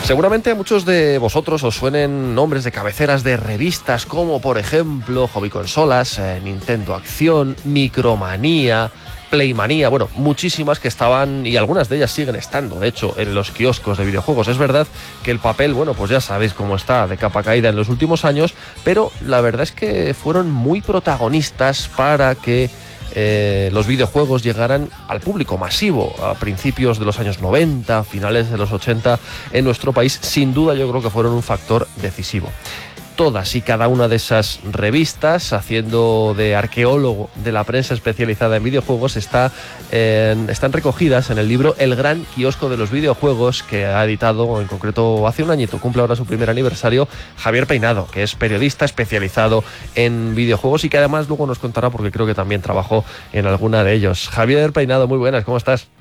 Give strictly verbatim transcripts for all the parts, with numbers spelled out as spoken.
Seguramente a muchos de vosotros os suenen nombres de cabeceras de revistas como, por ejemplo, Hobby Consolas, eh, Nintendo Acción, Micromanía, Playmanía, bueno, muchísimas que estaban, y algunas de ellas siguen estando, de hecho, en los kioscos de videojuegos. Es verdad que el papel, bueno, pues ya sabéis cómo está, de capa caída en los últimos años, pero la verdad es que fueron muy protagonistas para que Eh, los videojuegos llegaran al público masivo a principios de los años noventa, finales de los ochenta en nuestro país. Sin duda yo creo que fueron un factor decisivo. Todas y cada una de esas revistas, haciendo de arqueólogo de la prensa especializada en videojuegos, está, eh, están recogidas en el libro El Gran Kiosco de los Videojuegos, que ha editado en concreto hace un añito, cumple ahora su primer aniversario, Javier Peinado, que es periodista especializado en videojuegos y que además luego nos contará, porque creo que también trabajó en alguna de ellos. Javier Peinado, muy buenas, ¿cómo estás?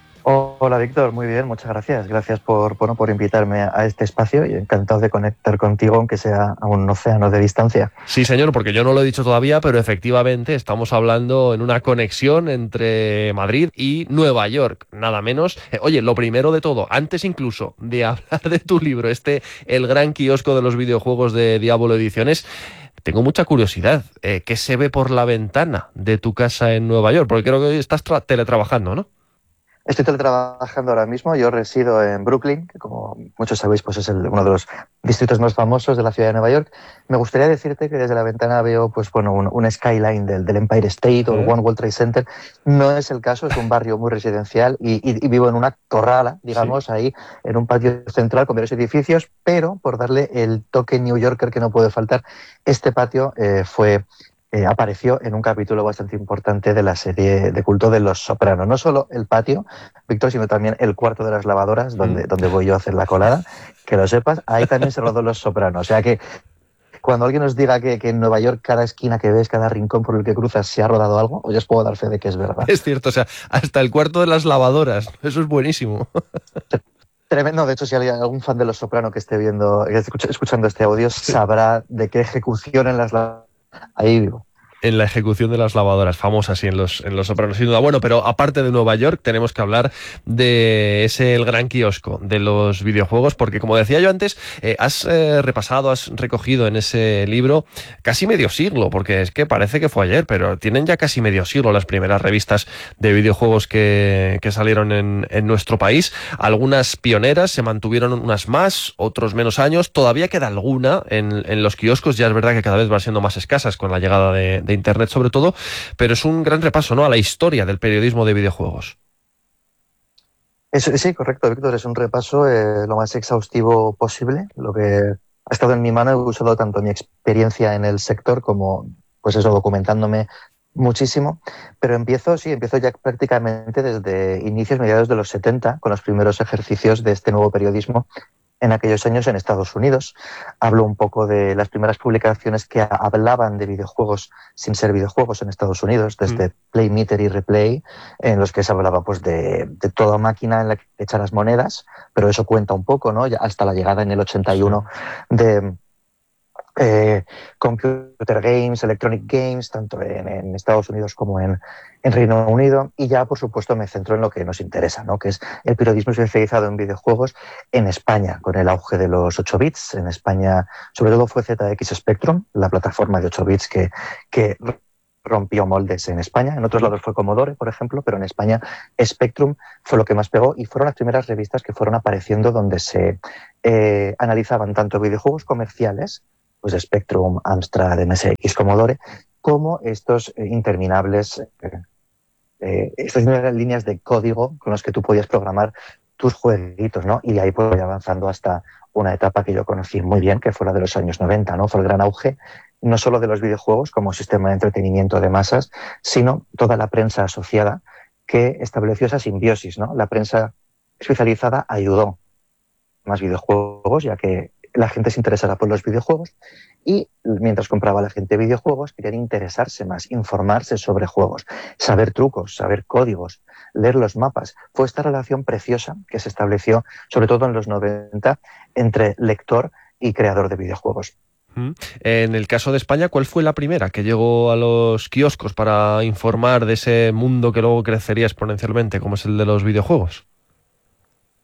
Hola Víctor, muy bien, muchas gracias. Gracias por, bueno, por invitarme a este espacio y encantado de conectar contigo, aunque sea a un océano de distancia. Sí, señor, porque yo no lo he dicho todavía, pero efectivamente estamos hablando en una conexión entre Madrid y Nueva York, nada menos. Eh, oye, lo primero de todo, antes incluso de hablar de tu libro, este El Gran Kiosco de los Videojuegos de Diablo Ediciones, tengo mucha curiosidad. Eh, ¿Qué se ve por la ventana de tu casa en Nueva York? Porque creo que hoy estás tra- teletrabajando, ¿no? Estoy teletrabajando ahora mismo, yo resido en Brooklyn, que como muchos sabéis pues es el, uno de los distritos más famosos de la ciudad de Nueva York. Me gustaría decirte que desde la ventana veo pues, bueno, un, un skyline del, del Empire State o el One World Trade Center. No es el caso, es un barrio muy residencial y, y, y vivo en una corrala, digamos, sí, ahí en un patio central con varios edificios, pero por darle el toque New Yorker que no puede faltar, este patio eh, fue... Eh, apareció en un capítulo bastante importante de la serie de culto de Los Soprano. No solo el patio, Víctor, sino también el cuarto de las lavadoras, donde, mm. donde voy yo a hacer la colada. Que lo sepas, ahí también se rodó Los Soprano. O sea que cuando alguien os diga que, que en Nueva York cada esquina que ves, cada rincón por el que cruzas se ha rodado algo, os puedo dar fe de que es verdad. Es cierto, o sea, hasta el cuarto de las lavadoras. Eso es buenísimo. Tremendo. De hecho, si hay algún fan de Los Soprano que esté viendo, que esté escuchando este audio, sabrá de qué ejecución en las lavadoras. Ahí vivo. En la ejecución de las lavadoras, famosas y en los, en los Sopranos, sin duda. Bueno, pero aparte de Nueva York, tenemos que hablar de ese El Gran Kiosco de los videojuegos, porque como decía yo antes, eh, has eh, repasado, has recogido en ese libro casi medio siglo, porque es que parece que fue ayer, pero tienen ya casi medio siglo las primeras revistas de videojuegos que, que salieron en, en nuestro país. Algunas pioneras, se mantuvieron unas más, otros menos años. Todavía queda alguna en, en los kioscos, ya es verdad que cada vez van siendo más escasas con la llegada de de Internet sobre todo, pero es un gran repaso, ¿no?, a la historia del periodismo de videojuegos. Es, sí, correcto, Víctor, es un repaso eh, lo más exhaustivo posible. Lo que ha estado en mi mano, he usado tanto mi experiencia en el sector como, pues eso, documentándome muchísimo, pero empiezo, sí, empiezo ya prácticamente desde inicios, mediados de los setenta, con los primeros ejercicios de este nuevo periodismo en aquellos años en Estados Unidos. Hablo un poco de las primeras publicaciones que hablaban de videojuegos sin ser videojuegos en Estados Unidos, desde mm. Play Meter y Replay, en los que se hablaba pues de, de toda máquina en la que echaras monedas, pero eso cuenta un poco, ¿no? Ya hasta la llegada en el ochenta y uno sí. de eh, Computer Games, Electronic Games, tanto en, en Estados Unidos como en, en Reino Unido, y ya por supuesto me centro en lo que nos interesa, ¿no?, que es el periodismo especializado en videojuegos en España, con el auge de los ocho bits. En España sobre todo fue Z X Spectrum, la plataforma de ocho bits que, que rompió moldes en España. En otros lados fue Commodore, por ejemplo, pero en España Spectrum fue lo que más pegó y fueron las primeras revistas que fueron apareciendo donde se eh, analizaban tanto videojuegos comerciales, pues de Spectrum, Amstrad, M S X, Commodore, como estos eh, interminables, eh, eh, estas líneas de código con los que tú podías programar tus jueguitos, ¿no? Y de ahí pues voy avanzando hasta una etapa que yo conocí muy bien, que fue la de los años noventa, ¿no? Fue el gran auge, no solo de los videojuegos como sistema de entretenimiento de masas, sino toda la prensa asociada que estableció esa simbiosis, ¿no? La prensa especializada ayudó a más videojuegos, ya que la gente se interesara por los videojuegos, y mientras compraba la gente videojuegos querían interesarse más, informarse sobre juegos, saber trucos, saber códigos, leer los mapas. Fue esta relación preciosa que se estableció sobre todo en los noventa entre lector y creador de videojuegos. En el caso de España, ¿cuál fue la primera que llegó a los kioscos para informar de ese mundo que luego crecería exponencialmente, como es el de los videojuegos?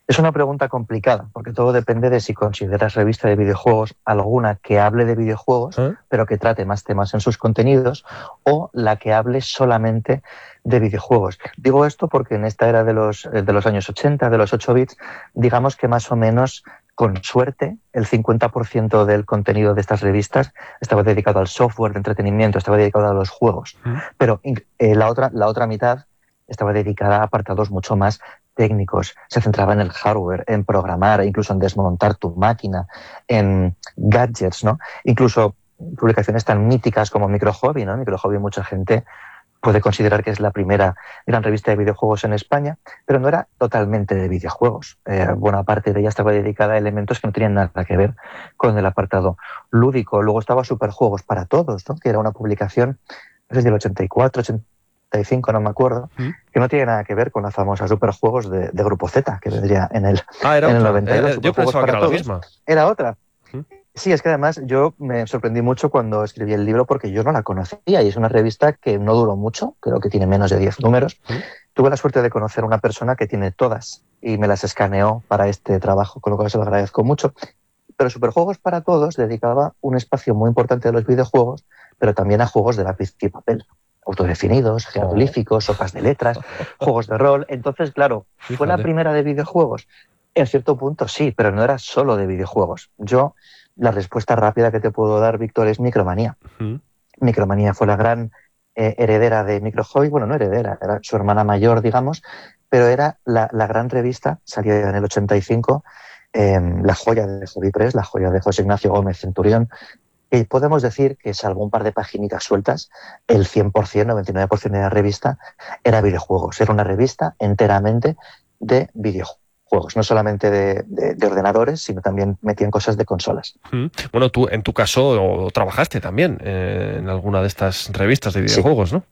Es una pregunta complicada, porque todo depende de si consideras revista de videojuegos alguna que hable de videojuegos, ¿Eh? pero que trate más temas en sus contenidos, o la que hable solamente de videojuegos. Digo esto porque en esta era de los, de los años ochenta, de los ocho bits, digamos que más o menos, con suerte, el cincuenta por ciento del contenido de estas revistas estaba dedicado al software de entretenimiento, estaba dedicado a los juegos, ¿Mm? pero eh, la otra, la otra mitad estaba dedicada a apartados mucho más técnicos, se centraba en el hardware, en programar, incluso en desmontar tu máquina, en gadgets, ¿no? Incluso publicaciones tan míticas como Micro Hobby, ¿no? Micro Hobby, mucha gente puede considerar que es la primera gran revista de videojuegos en España, pero no era totalmente de videojuegos. Eh, buena parte de ella estaba dedicada a elementos que no tenían nada que ver con el apartado lúdico. Luego estaba Superjuegos para Todos, ¿no? Que era una publicación desde el ochenta y cuatro, ochenta y cinco, no me acuerdo, ¿Mm? que no tiene nada que ver con la famosa Superjuegos de, de Grupo Z, que vendría en el, Ah, era en el otra. noventa y dos. Eh, eh, yo Superjuegos pensaba que para era la Todos misma. era otra. ¿Mm? Sí, es que además yo me sorprendí mucho cuando escribí el libro porque yo no la conocía y es una revista que no duró mucho, creo que tiene menos de diez números. ¿Mm? Tuve la suerte de conocer a una persona que tiene todas y me las escaneó para este trabajo, con lo cual se lo agradezco mucho. Pero Superjuegos para Todos dedicaba un espacio muy importante a los videojuegos, pero también a juegos de lápiz y papel, autodefinidos, jeroglíficos, sopas de letras, juegos de rol. Entonces, claro, ¿fue Fíjate. la primera de videojuegos? En cierto punto sí, pero no era solo de videojuegos. Yo, la respuesta rápida que te puedo dar, Víctor, es Micromanía. ¿Mm? Micromanía fue la gran eh, heredera de Micro Hobby, bueno, no heredera, era su hermana mayor, digamos, pero era la, la gran revista, salió en el ochenta y cinco, eh, la joya de Hobby Press, la joya de José Ignacio Gómez Centurión, y podemos decir que, salvo un par de paginitas sueltas, el cien por ciento, noventa y nueve por ciento de la revista era videojuegos. Era una revista enteramente de videojuegos, no solamente de, de, de ordenadores, sino también metían cosas de consolas. ¿Mm? Bueno, tú en tu caso trabajaste también eh, en alguna de estas revistas de videojuegos, Sí. ¿no?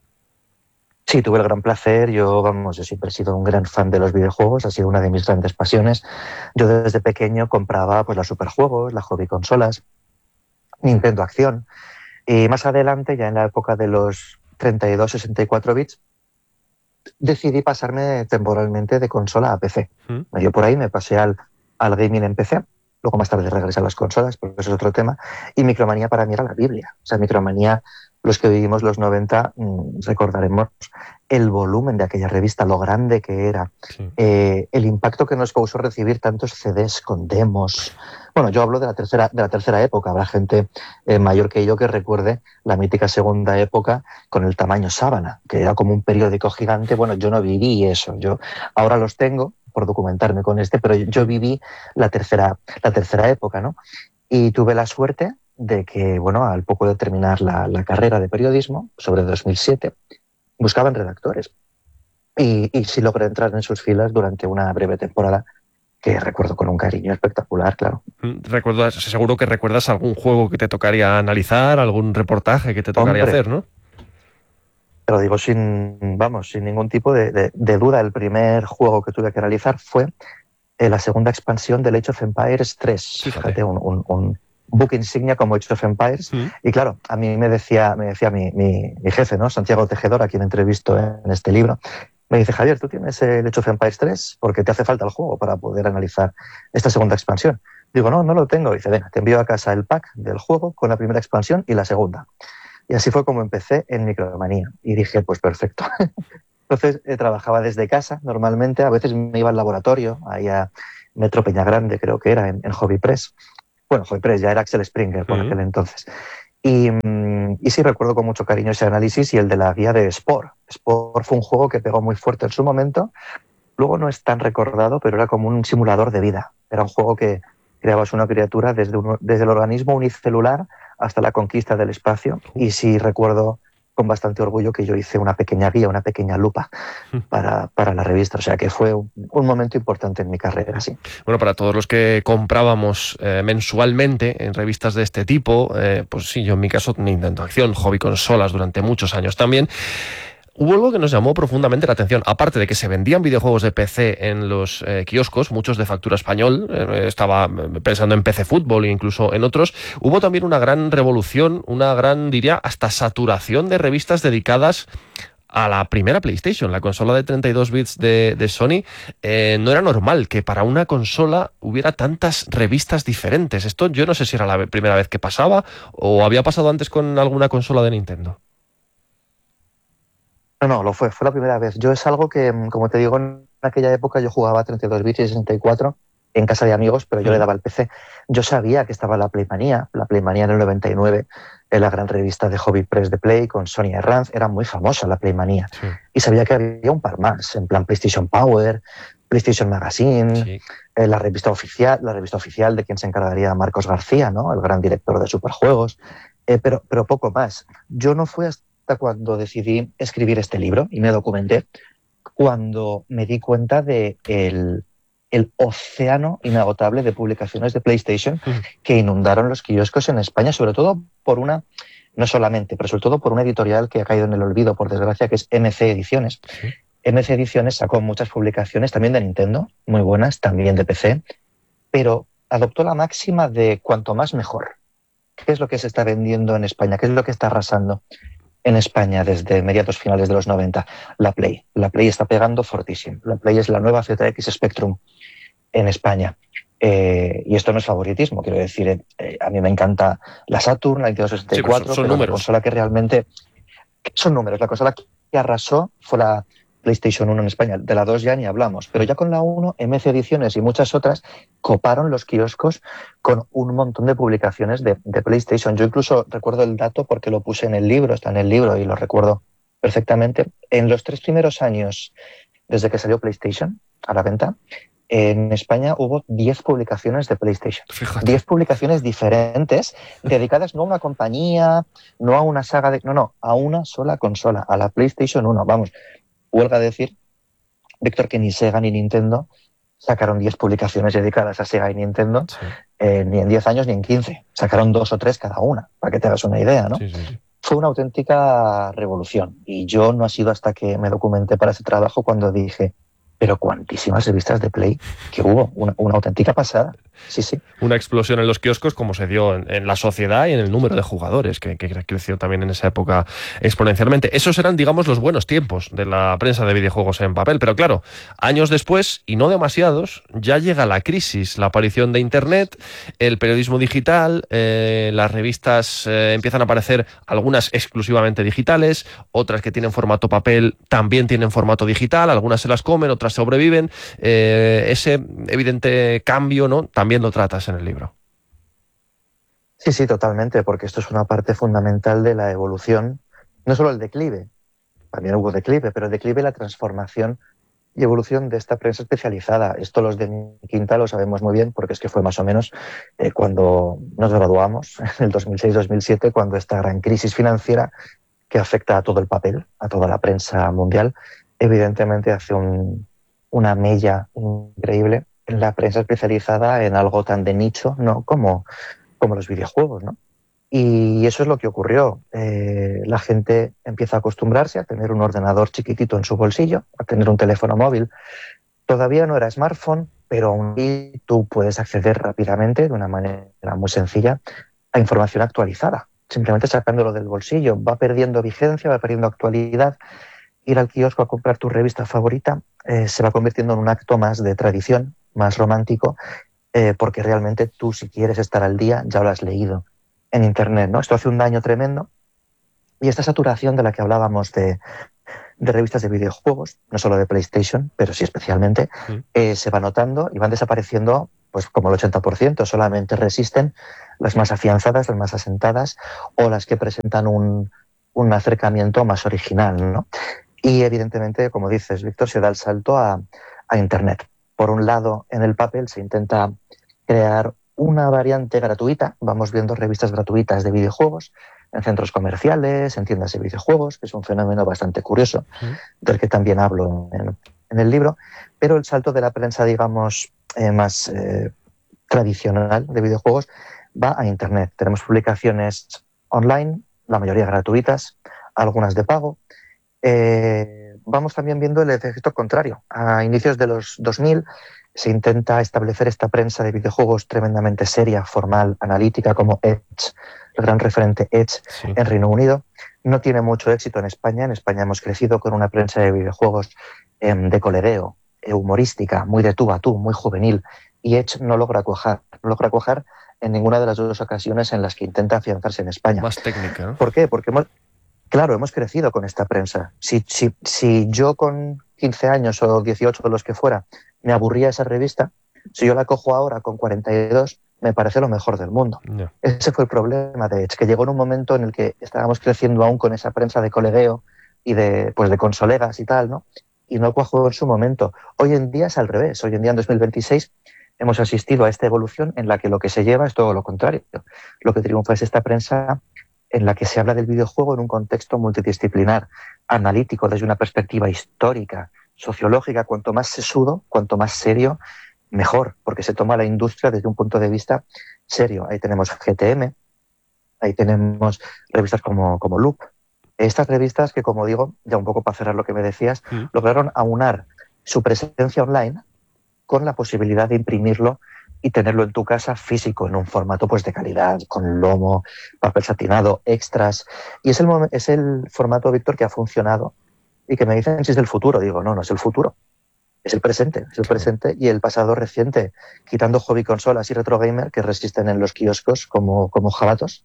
Sí, tuve el gran placer. Yo, vamos, yo siempre he sido un gran fan de los videojuegos, ha sido una de mis grandes pasiones. Yo desde pequeño compraba pues las Superjuegos, las Hobby Consolas, Nintendo Acción. Y más adelante, ya en la época de los treinta y dos, sesenta y cuatro bits, decidí pasarme temporalmente de consola a P C. ¿Mm? Me dio por ahí, me pasé al, al gaming en P C. Luego más tarde regresé a las consolas, porque eso es otro tema. Y Micromanía para mí era la Biblia. O sea, Micromanía, los que vivimos los noventa, mmm, recordaremos el volumen de aquella revista, lo grande que era, Sí. eh, el impacto que nos causó recibir tantos C Ds con demos. Bueno, yo hablo de la tercera, de la tercera época. Habrá gente eh, mayor que yo que recuerde la mítica segunda época con el tamaño sábana, que era como un periódico gigante. Bueno, yo no viví eso. Yo ahora los tengo por documentarme con este, pero yo viví la tercera, la tercera época, ¿no? Y tuve la suerte de que, bueno, al poco de terminar la, la carrera de periodismo, sobre dos mil siete, buscaban redactores. Y, y sí logré entrar en sus filas durante una breve temporada que recuerdo con un cariño espectacular, claro. ¿Recuerdas, seguro que recuerdas algún juego que te tocaría analizar, algún reportaje que te tocaría Hombre, hacer, ¿no? te lo digo sin, vamos, sin ningún tipo de, de, de duda. El primer juego que tuve que analizar fue eh, la segunda expansión del Age of Empires tres. Fíjate, Fíjate un, un, un book insignia como Age of Empires. ¿Mm? Y claro, a mí me decía, me decía mi, mi, mi jefe, ¿no? Santiago Tejedor, a quien entrevisto en este libro, me dice: Javier, ¿tú tienes el Age of Empires tres? Porque te hace falta el juego para poder analizar esta segunda expansión. Digo, no, no lo tengo. Dice, venga, te envío a casa el pack del juego con la primera expansión y la segunda. Y así fue como empecé en Micromanía. Y dije, pues perfecto. Entonces eh, trabajaba desde casa normalmente. A veces me iba al laboratorio, ahí a Metro Peñagrande, creo que era, en, en Hobby Press. Bueno, Hobby Press ya era Axel Springer por ¿Mm? aquel entonces. Y, y sí recuerdo con mucho cariño ese análisis y el de la guía de Spore. Spore fue un juego que pegó muy fuerte en su momento. Luego no es tan recordado, pero era como un simulador de vida. Era un juego que creabas una criatura desde, un, desde el organismo unicelular hasta la conquista del espacio. Y sí recuerdo con bastante orgullo que yo hice una pequeña guía, una pequeña lupa para, para la revista. O sea que fue un, un momento importante en mi carrera, sí. Bueno, para todos los que comprábamos eh, mensualmente en revistas de este tipo, eh, pues sí, yo en mi caso Nintendo Acción, Hobby Consolas durante muchos años también, hubo algo que nos llamó profundamente la atención. Aparte de que se vendían videojuegos de P C en los eh, kioscos, muchos de factura español, eh, estaba pensando en P C Fútbol e incluso en otros, hubo también una gran revolución, una gran, diría, hasta saturación de revistas dedicadas a la primera PlayStation, la consola de treinta y dos bits de, de Sony. Eh, no era normal que para una consola hubiera tantas revistas diferentes. Esto yo no sé si era la primera vez que pasaba o había pasado antes con alguna consola de Nintendo. No, no, lo fue, fue la primera vez. Yo es algo que, como te digo, en aquella época yo jugaba treinta y dos bits y sesenta y cuatro en casa de amigos, pero yo mm. le daba el P C. Yo sabía que estaba la Playmanía, la Playmanía en el noventa y nueve, en la gran revista de Hobby Press de Play, con Sonia Herranz, era muy famosa la Playmanía. Sí. Y sabía que había un par más, en plan PlayStation Power, PlayStation Magazine, sí. eh, la revista oficial, la revista oficial de quien se encargaría Marcos García, ¿no? El gran director de Superjuegos, eh, pero, pero poco más. Yo no fui hasta cuando decidí escribir este libro y me documenté, cuando me di cuenta de el, el océano inagotable de publicaciones de PlayStation que inundaron los kioscos en España, sobre todo por una, no solamente, pero sobre todo por una editorial que ha caído en el olvido, por desgracia, que es M C Ediciones. Sí. M C Ediciones sacó muchas publicaciones, también de Nintendo, muy buenas, también de P C, pero adoptó la máxima de cuanto más mejor. ¿Qué es lo que se está vendiendo en España? ¿Qué es lo que está arrasando en España desde mediados finales de los noventa? La Play. La Play está pegando fortísimo. La Play es la nueva Z X Spectrum en España. Eh, y esto no es favoritismo, quiero decir, eh, a mí me encanta la Saturn, la Nintendo sesenta y cuatro, sí, son, son pero números. La consola que realmente... Son números. La consola que arrasó fue la PlayStation uno en España. De la dos ya ni hablamos. Pero ya con la uno, M C Ediciones y muchas otras coparon los kioscos con un montón de publicaciones de, de PlayStation. Yo incluso recuerdo el dato porque lo puse en el libro, está en el libro y lo recuerdo perfectamente. En los tres primeros años desde que salió PlayStation a la venta, en España hubo diez publicaciones de PlayStation. Fíjate. diez publicaciones diferentes, dedicadas no a una compañía, no a una saga de... No, no, a una sola consola, a la PlayStation uno. Vamos, huelga decir, Víctor, que ni Sega ni Nintendo sacaron diez publicaciones dedicadas a Sega y Nintendo, sí. eh, ni en diez años ni en quince. Sacaron dos o tres cada una, para que te hagas una idea, ¿no? Sí, sí, sí. Fue una auténtica revolución. Y yo no ha sido hasta que me documenté para ese trabajo cuando dije... pero cuantísimas revistas de Play que hubo, una, una auténtica pasada. Sí, sí. Una explosión en los kioscos como se dio en, en la sociedad y en el número de jugadores, que, que creció también en esa época exponencialmente. Esos eran, digamos, los buenos tiempos de la prensa de videojuegos en papel. Pero claro, años después, y no demasiados, ya llega la crisis, la aparición de Internet, el periodismo digital, eh, las revistas eh, empiezan a aparecer, algunas exclusivamente digitales, otras que tienen formato papel también tienen formato digital, algunas se las comen, otras sobreviven. Eh, ese evidente cambio, ¿no?, también lo tratas en el libro. Sí, sí, totalmente, porque esto es una parte fundamental de la evolución, no solo el declive, también hubo declive, pero el declive y la transformación y evolución de esta prensa especializada. Esto los de mi quinta lo sabemos muy bien, porque es que fue más o menos eh, cuando nos graduamos, en el dos mil seis dos mil siete, cuando esta gran crisis financiera que afecta a todo el papel, a toda la prensa mundial, evidentemente hace un, una mella increíble en la prensa especializada en algo tan de nicho, ¿no?, como, como los videojuegos, ¿no? Y eso es lo que ocurrió. Eh, la gente empieza a acostumbrarse a tener un ordenador chiquitito en su bolsillo, a tener un teléfono móvil. Todavía no era smartphone, pero aún así tú puedes acceder rápidamente, de una manera muy sencilla, a información actualizada, simplemente sacándolo del bolsillo. Va perdiendo vigencia, va perdiendo actualidad. Ir al kiosco a comprar tu revista favorita eh, se va convirtiendo en un acto más de tradición, más romántico, eh, porque realmente tú, si quieres estar al día, ya lo has leído en Internet, ¿no? Esto hace un daño tremendo. Y esta saturación de la que hablábamos de, de revistas de videojuegos, no solo de PlayStation, pero sí especialmente, sí. Eh, se va notando y van desapareciendo, pues como el ochenta por ciento. Solamente resisten las más afianzadas, las más asentadas, o las que presentan un, un acercamiento más original, ¿no? Y evidentemente, como dices, Víctor, se da el salto a, a Internet. Por un lado, en el papel se intenta crear una variante gratuita. Vamos viendo revistas gratuitas de videojuegos en centros comerciales, en tiendas de videojuegos, que es un fenómeno bastante curioso, sí. del que también hablo en, en el libro. Pero el salto de la prensa, digamos, eh, más eh, tradicional de videojuegos va a Internet. Tenemos publicaciones online, la mayoría gratuitas, algunas de pago. Eh, vamos también viendo el efecto contrario. A inicios de los dos mil se intenta establecer esta prensa de videojuegos tremendamente seria, formal, analítica, como Edge, el gran referente Edge sí. en Reino Unido. No tiene mucho éxito en España. En España hemos crecido con una prensa de videojuegos eh, de colereo, humorística, muy de tú a tú, muy juvenil, y Edge no logra cuajar, no logra cuajar en ninguna de las dos ocasiones en las que intenta afianzarse en España. Más técnica, ¿no? ¿Por qué? Porque hemos, claro, hemos crecido con esta prensa. Si, si, si yo con quince años o dieciocho, de los que fuera, me aburría esa revista, si yo la cojo ahora con cuarenta y dos, me parece lo mejor del mundo. Yeah. Ese fue el problema de Edge, que llegó en un momento en el que estábamos creciendo aún con esa prensa de colegueo y de, pues de consolegas y tal, ¿no? Y no cuajó en su momento. Hoy en día es al revés. Hoy en día, en dos mil veintiséis, hemos asistido a esta evolución en la que lo que se lleva es todo lo contrario. Lo que triunfa es esta prensa en la que se habla del videojuego en un contexto multidisciplinar, analítico, desde una perspectiva histórica, sociológica. Cuanto más sesudo, cuanto más serio, mejor, porque se toma la industria desde un punto de vista serio. Ahí tenemos G T M, ahí tenemos revistas como, como Loop. Estas revistas que, como digo, ya un poco para cerrar lo que me decías, mm. lograron aunar su presencia online con la posibilidad de imprimirlo y tenerlo en tu casa físico, en un formato pues de calidad, con lomo, papel satinado, extras. Y es el, es el formato, Víctor, que ha funcionado y que me dicen si es el futuro. Digo, no, no es el futuro. Es el presente, es el presente y el pasado reciente, quitando hobby consolas y retro gamer que resisten en los kioscos como, como jabatos,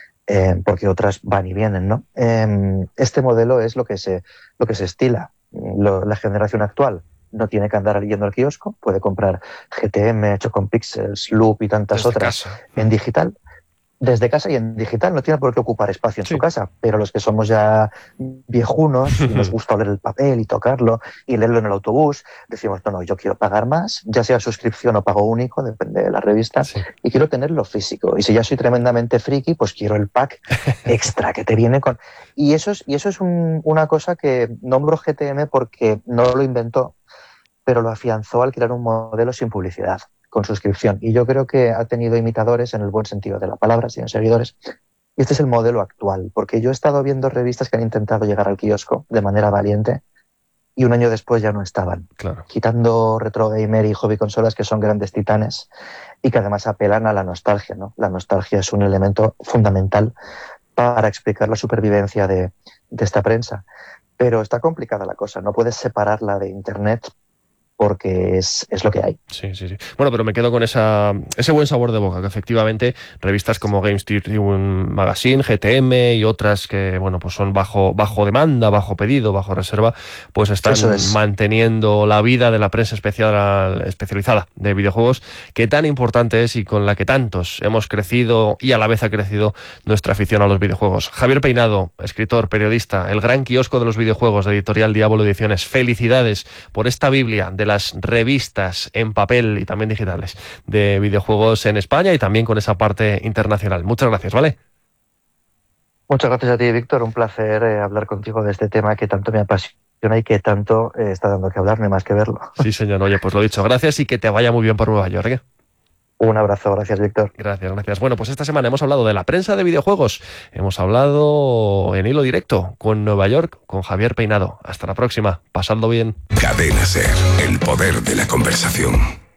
eh, porque otras van y vienen, ¿no? Eh, este modelo es lo que se, lo que se estila. Lo, la generación actual no tiene que andar yendo al kiosco, puede comprar G T M, hecho con Pixels, Loop y tantas desde otras casa. En digital. Desde casa y en digital, no tiene por qué ocupar espacio en sí. su casa, pero los que somos ya viejunos y nos gusta oler el papel y tocarlo y leerlo en el autobús, decimos, no, no, yo quiero pagar más, ya sea suscripción o pago único, depende de la revista, sí. y quiero tenerlo físico. Y si ya soy tremendamente friki, pues quiero el pack extra que te viene con... Y eso es, y eso es un, una cosa que nombro G T M porque no lo inventó, pero lo afianzó al crear un modelo sin publicidad, con suscripción. Y yo creo que ha tenido imitadores en el buen sentido de la palabra, sin seguidores. Y este es el modelo actual, porque yo he estado viendo revistas que han intentado llegar al kiosco de manera valiente y un año después ya no estaban. Claro. Quitando retro gamer y hobby consolas, que son grandes titanes y que además apelan a la nostalgia, ¿no? La nostalgia es un elemento fundamental para explicar la supervivencia de, de esta prensa. Pero está complicada la cosa, no puedes separarla de Internet porque es, es lo que hay. Sí, sí, sí. Bueno, pero me quedo con esa, ese buen sabor de boca, que efectivamente revistas como Games Tribune Magazine, G T M y otras que, bueno, pues son bajo, bajo demanda, bajo pedido, bajo reserva, pues están es. manteniendo la vida de la prensa especial, especializada de videojuegos, que tan importante es y con la que tantos hemos crecido y a la vez ha crecido nuestra afición a los videojuegos. Javier Peinado, escritor, periodista, el gran kiosco de los videojuegos de Editorial Diablo Ediciones. Felicidades por esta Biblia de las revistas en papel y también digitales de videojuegos en España y también con esa parte internacional. Muchas gracias, ¿vale? Muchas gracias a ti, Víctor. Un placer eh, hablar contigo de este tema que tanto me apasiona y que tanto eh, está dando que hablar, no hay más que verlo. Sí, señor. Oye, pues lo dicho. Gracias y que te vaya muy bien por Nueva York, ¿eh? Un abrazo, gracias, Víctor. Gracias, gracias. Bueno, pues esta semana hemos hablado de la prensa de videojuegos. Hemos hablado en hilo directo con Nueva York, con Javier Peinado. Hasta la próxima. Pasadlo bien. Cadena Ser, el poder de la conversación.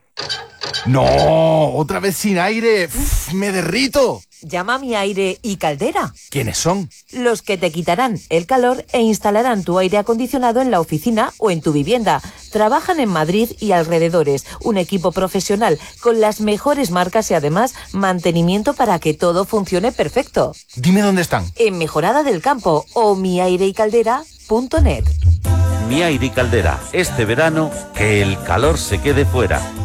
¡No! ¡Otra vez sin aire! Uf, ¡me derrito! Llama a Mi Aire y Caldera. ¿Quiénes son? Los que te quitarán el calor e instalarán tu aire acondicionado en la oficina o en tu vivienda. Trabajan en Madrid y alrededores. Un equipo profesional con las mejores marcas y además mantenimiento para que todo funcione perfecto. Dime dónde están. En Mejorada del Campo o mi aire y caldera punto net. Mi Aire y Caldera. Este verano, que el calor se quede fuera.